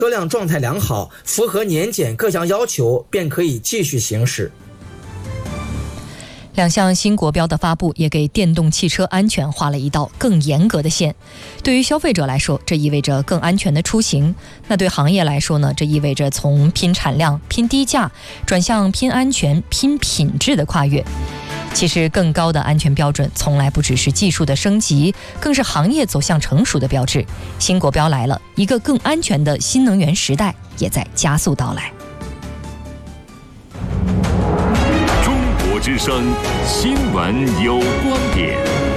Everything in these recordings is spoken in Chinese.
车辆状态良好，符合年检各项要求，便可以继续行驶。 两项新国标的发布也给电动汽车安全画了一道更严格的线。对于消费者来说，这意味着更安全的出行；那对行业来说呢，这意味着从拼产量、拼低价转向拼安全、拼品质的跨越。其实更高的安全标准从来不只是技术的升级，更是行业走向成熟的标志。新国标来了，一个更安全的新能源时代也在加速到来。 中国之声新闻有观点，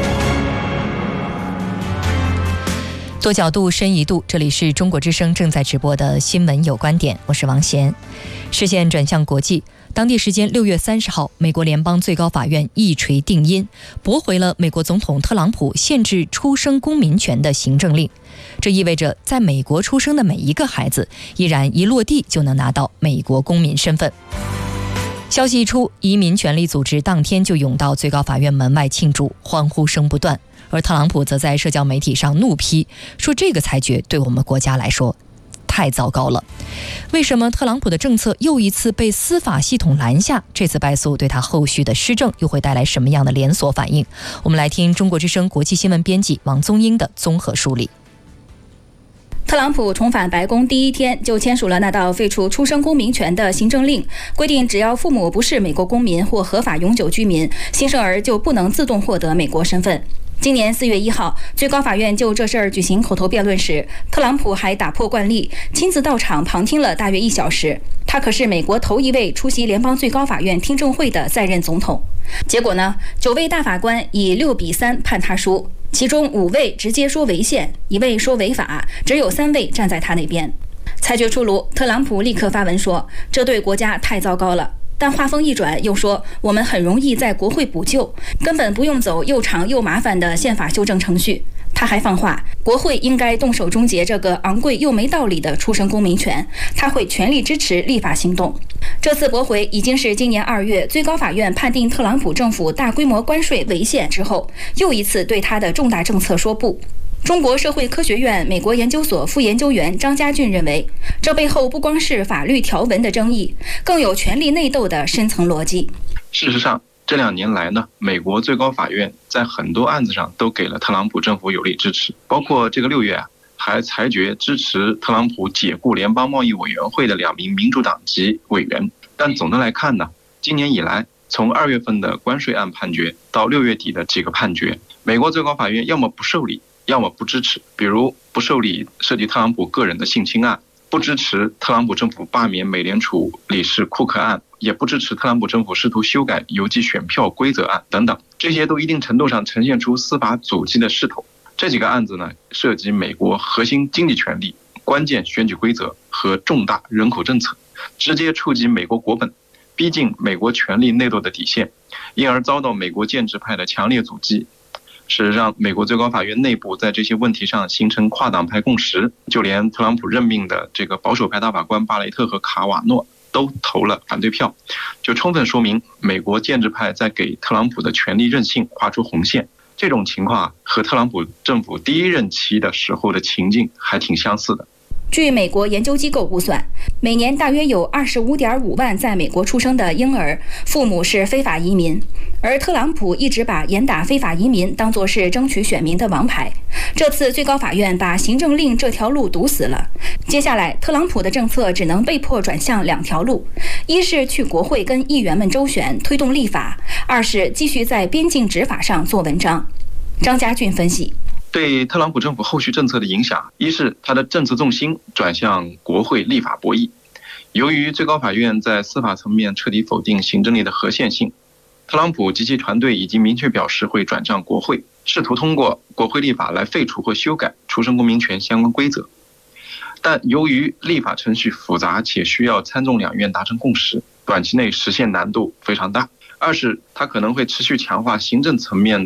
多角度深一度，这里是中国之声正在直播的新闻有观点，我是王贤。视线转向国际，当地时间6月30号，美国联邦最高法院一锤定音，驳回了美国总统特朗普限制出生公民权的行政令。这意味着在美国出生的每一个孩子，依然一落地就能拿到美国公民身份。消息一出，移民权利组织当天就涌到最高法院门外庆祝，欢呼声不断。而特朗普则在社交媒体上怒批，说这个裁决对我们国家来说太糟糕了。为什么特朗普的政策又一次被司法系统拦下？这次败诉对他后续的施政又会带来什么样的连锁反应？我们来听中国之声国际新闻编辑王宗英的综合梳理。 特朗普重返白宫第一天就签署了那道废除出生公民权的行政令，规定只要父母不是美国公民或合法永久居民，新生儿就不能自动获得美国身份。今年4月1号，最高法院就这事儿举行口头辩论时，特朗普还打破惯例，亲自到场旁听了大约1小时。他可是美国头一位出席联邦最高法院听证会的在任总统。结果呢，9位大法官以6比3判他输，其中5位直接说违宪，1位说违法，只有3位站在他那边。裁决出炉，特朗普立刻发文说，这对国家太糟糕了。但话锋一转，又说我们很容易在国会补救，根本不用走又长又麻烦的宪法修正程序。他还放话，国会应该动手终结这个昂贵又没道理的出生公民权，他会全力支持立法行动。这次驳回已经是今年2月最高法院判定特朗普政府大规模关税违宪之后，又一次对他的重大政策说不。中国社会科学院美国研究所副研究员张家俊认为，这背后不光是法律条文的争议，更有权力内斗的深层逻辑。 事实上，这2年来呢，美国最高法院在很多案子上都给了特朗普政府有力支持，包括这个6月还裁决支持特朗普解雇联邦贸易委员会的2名民主党籍委员。但总的来看呢，今年以来，从2月份的关税案判决到6月底的几个判决，美国最高法院要么不受理，要么不支持。比如不受理涉及特朗普个人的性侵案，不支持特朗普政府罢免美联储理事库克案，也不支持特朗普政府试图修改邮寄选票规则案等等，这些都一定程度上呈现出司法阻击的势头。这几个案子呢，涉及美国核心经济权利、关键选举规则和重大人口政策，直接触及美国国本，逼近美国权力内斗的底线，因而遭到美国建制派的强烈阻击。事实上，美国最高法院内部在这些问题上形成跨党派共识，就连特朗普任命的这个保守派大法官巴雷特和卡瓦诺都投了反对票，就充分说明美国建制派在给特朗普的权力任性画出红线。这种情况和特朗普政府第一任期的时候的情境还挺相似的。 据美国研究机构估算，每年大约有25.5万在美国出生的婴儿，父母是非法移民。而特朗普一直把严打非法移民当作是争取选民的王牌。这次最高法院把行政令这条路堵死了。接下来，特朗普的政策只能被迫转向2条路：一是去国会跟议员们周旋，推动立法；二是继续在边境执法上做文章。张家俊分析， 对特朗普政府后续政策的影响，一是他的政策重心转向国会立法博弈。由于最高法院在司法层面彻底否定行政令的合宪性，特朗普及其团队已经明确表示会转向国会，试图通过国会立法来废除或修改出生公民权相关规则。但由于立法程序复杂且需要参众两院达成共识，短期内实现难度非常大。二是他可能会持续强化行政层面的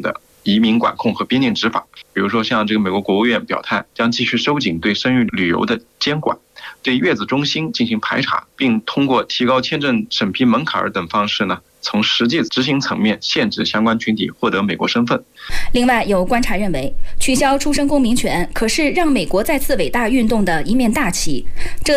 移民管控和边境执法。比如说像这个美国国务院表态将继续收紧对生育旅游的监管，对月子中心进行排查，并通过提高签证审批门槛等方式呢，从实际执行层面限制相关群体获得美国身份。 另外，有观察认为，取消出生公民权可是让美国再次伟大运动的一面大旗。这